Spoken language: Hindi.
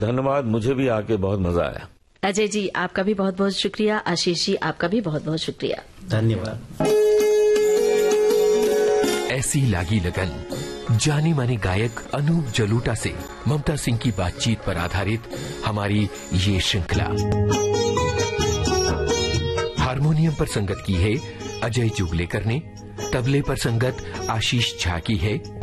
धन्यवाद, मुझे भी आके बहुत मजा आया। अजय जी आपका भी बहुत बहुत शुक्रिया। आशीष जी आपका भी बहुत बहुत शुक्रिया। धन्यवाद। ऐसी लागी लगन जाने माने गायक अनूप जलोटा से ममता सिंह की बातचीत पर आधारित हमारी ये श्रृंखला। हारमोनियम पर संगत की है अजय जुगलेकर ने, तबले पर संगत आशीष झा की है,